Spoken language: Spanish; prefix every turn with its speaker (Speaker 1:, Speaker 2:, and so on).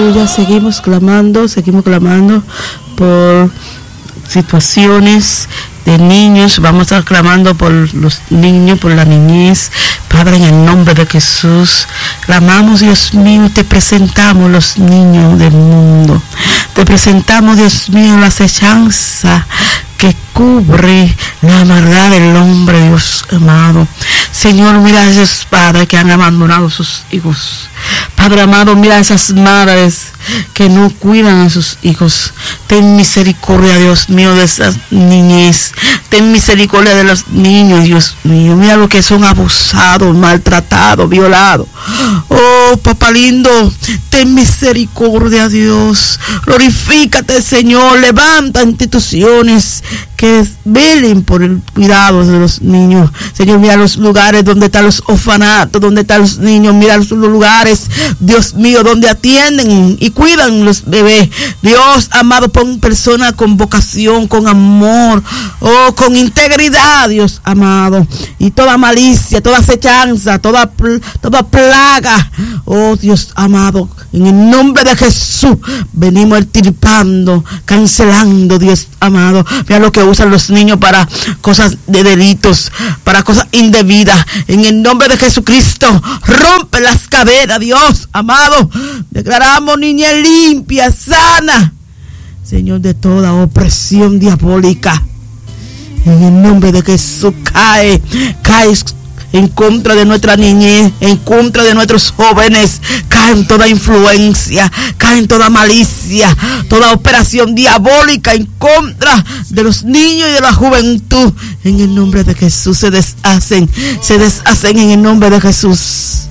Speaker 1: Aleluya, seguimos clamando por situaciones de niños. Vamos a estar clamando por los niños, por la niñez. Padre, en el nombre de Jesús, clamamos, Dios mío, te presentamos los niños del mundo. Te presentamos, Dios mío, la acechanza que cubre la maldad del hombre, Dios amado. Señor, mira a esos padres que han abandonado a sus hijos. Padre amado, mira a esas madres que no cuidan a sus hijos. Ten misericordia, Dios mío, de esas niñez. Ten misericordia de los niños, Dios mío. Mira lo que son abusados, maltratados, violados. Oh, papá lindo, ten misericordia, Dios. Glorifícate, Señor. Levanta instituciones que velen por el cuidado de los niños. Señor, mira los lugares donde están los orfanatos, donde están los niños. Mira los lugares, Dios mío, donde atienden y cuidan los bebés. Dios amado, pon personas con vocación, con amor, oh, con integridad, Dios amado. Y toda malicia, toda acechanza, toda plaga, oh Dios amado, en el nombre de Jesús venimos extirpando, cancelando, Dios amado. Mira lo que usan los niños para cosas de delitos, para cosas indebidas. En el nombre de Jesucristo, rompe las cadenas, Dios amado. Declaramos niñez limpia, sana, Señor, de toda opresión diabólica. En el nombre de Jesús, cae en contra de nuestra niñez, en contra de nuestros jóvenes. Cae en toda influencia, cae en toda malicia, toda operación diabólica en contra de los niños y de la juventud. En el nombre de Jesús se deshacen en el nombre de Jesús.